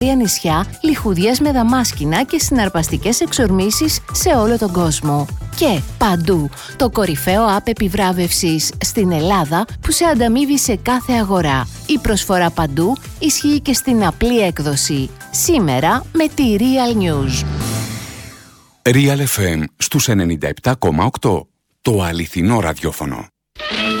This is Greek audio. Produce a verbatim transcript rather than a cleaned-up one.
νησιά, λιχουδιές με δαμάσκηνα και συναρπαστικές εξορμήσεις σε όλο τον κόσμο. Και παντού, το κορυφαίο app επιβράβευσης στην Ελλάδα που σε ανταμείβει σε κάθε αγορά. Η προσφορά παντού ισχύει και στην απλή έκδοση. Σήμερα με τη Real News. Real εφ εμ στους ενενήντα επτά κόμμα οκτώ. Το αληθινό ραδιόφωνο.